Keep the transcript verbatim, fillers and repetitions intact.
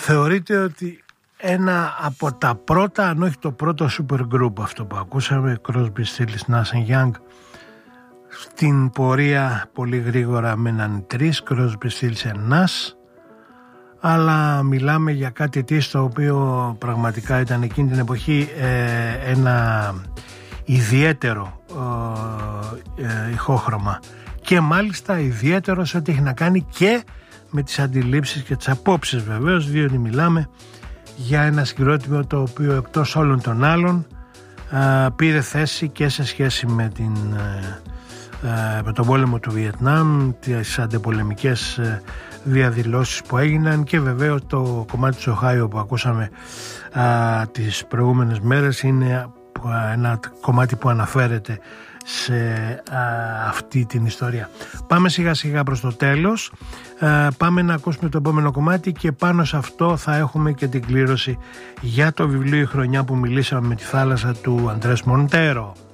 θεωρείται ότι ένα από τα πρώτα, αν όχι το πρώτο super group αυτό που ακούσαμε, Crosby, Stills, Nash and Young. Στην πορεία πολύ γρήγορα μέναν τρεις, Crosby, Stills and Nash, αλλά μιλάμε για κάτι τι το οποίο πραγματικά ήταν εκείνη την εποχή ε, ένα ιδιαίτερο ε, ε, ηχόχρωμα και μάλιστα ιδιαίτερο σε ό,τι έχει να κάνει και με τις αντιλήψεις και τις απόψεις βεβαίως, διότι μιλάμε για ένα συγκρότημα το οποίο εκτός όλων των άλλων ε, πήρε θέση και σε σχέση με, την, ε, με τον πόλεμο του Βιετνάμ, τις αντεπολεμικές ε, διαδηλώσεις που έγιναν και βεβαίως το κομμάτι του Οχάιο που ακούσαμε ε, τις προηγούμενες μέρες είναι ένα κομμάτι που αναφέρεται σε α, αυτή την ιστορία. Πάμε σιγά σιγά προς το τέλος, α, πάμε να ακούσουμε το επόμενο κομμάτι και πάνω σε αυτό θα έχουμε και την κλήρωση για το βιβλίο «Η χρονιά που μιλήσαμε με τη θάλασσα» του Αντρές Μοντέρο.